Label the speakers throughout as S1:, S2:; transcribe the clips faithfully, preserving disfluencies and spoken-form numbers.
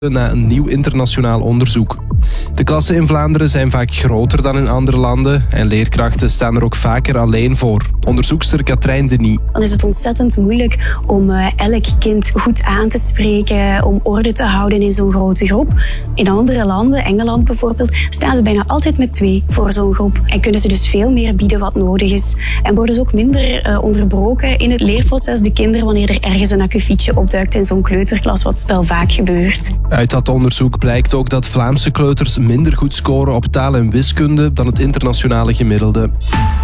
S1: na een nieuw internationaal onderzoek. De klassen in Vlaanderen zijn vaak groter dan in andere landen en leerkrachten staan er ook vaker alleen voor. Onderzoekster Katrijn Denis.
S2: Dan is het ontzettend moeilijk om uh, elk kind goed aan te spreken, om orde te houden in zo'n grote groep. In andere landen, Engeland bijvoorbeeld, staan ze bijna altijd met twee voor zo'n groep. En kunnen ze dus veel meer bieden wat nodig is. En worden ze ook minder uh, onderbroken in het leerproces, de kinderen, wanneer er ergens een akkefietje opduikt in zo'n kleuterklas, wat wel vaak gebeurt.
S1: Uit dat onderzoek blijkt ook dat Vlaamse kleuters minder goed scoren op taal en wiskunde dan het internationale gemiddelde.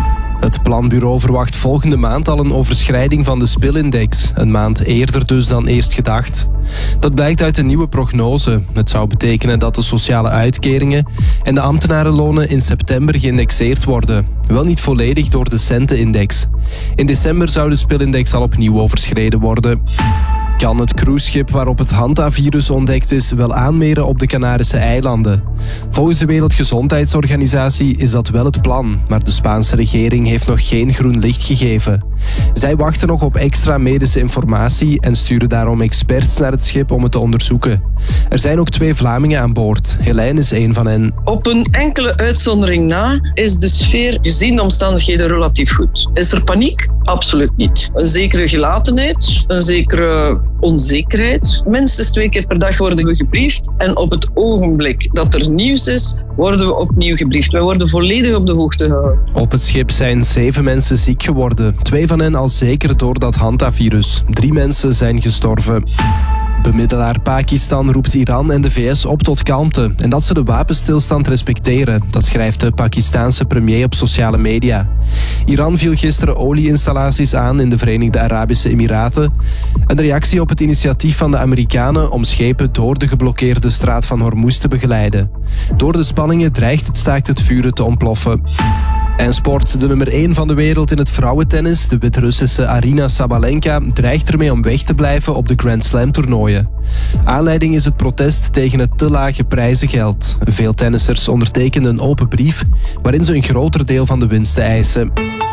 S1: Het planbureau verwacht volgende maand al een overschrijding van de spilindex. Een maand eerder dus dan eerst gedacht. Dat blijkt uit een nieuwe prognose. Het zou betekenen dat de sociale uitkeringen en de ambtenarenlonen in september geïndexeerd worden. Wel niet volledig door de centenindex. In december zou de spilindex al opnieuw overschreden worden. Kan het cruiseschip waarop het Hantavirus ontdekt is wel aanmeren op de Canarische eilanden? Volgens de Wereldgezondheidsorganisatie is dat wel het plan, maar de Spaanse regering heeft nog geen groen licht gegeven. Zij wachten nog op extra medische informatie en sturen daarom experts naar het schip om het te onderzoeken. Er zijn ook twee Vlamingen aan boord. Helijn is één van hen.
S3: Op een enkele uitzondering na is de sfeer gezien de omstandigheden relatief goed. Is er paniek? Absoluut niet. Een zekere gelatenheid, een zekere onzekerheid. Minstens twee keer per dag worden we gebriefd en op het ogenblik dat er nieuws is, worden we opnieuw gebriefd. Wij worden volledig op de hoogte gehouden.
S1: Op het schip zijn zeven mensen ziek geworden. Twee van hen al zeker door dat Hantavirus. Drie mensen zijn gestorven. Bemiddelaar Pakistan roept Iran en de V S op tot kalmte en dat ze de wapenstilstand respecteren. Dat schrijft de Pakistaanse premier op sociale media. Iran viel gisteren olieinstallaties aan in de Verenigde Arabische Emiraten. Een reactie op het initiatief van de Amerikanen om schepen door de geblokkeerde straat van Hormuz te begeleiden. Door de spanningen dreigt het staakt het vuren te ontploffen. En sport, de nummer één van de wereld in het vrouwentennis, de Wit-Russische Aryna Sabalenka, dreigt ermee om weg te blijven op de Grand Slam toernooien. Aanleiding is het protest tegen het te lage prijzengeld. Veel tennissers ondertekenden een open brief waarin ze een groter deel van de winsten eisen.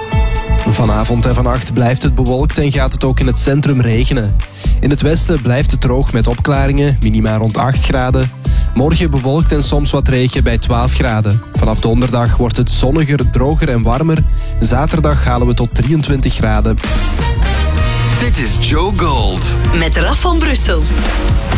S1: Vanavond en vannacht blijft het bewolkt en gaat het ook in het centrum regenen. In het westen blijft het droog met opklaringen, minima rond acht graden. Morgen bewolkt en soms wat regen bij twaalf graden. Vanaf donderdag wordt het zonniger, droger en warmer. Zaterdag halen we tot drieëntwintig graden.
S4: Dit is Joe Gold.
S5: Met Raf van Brussel.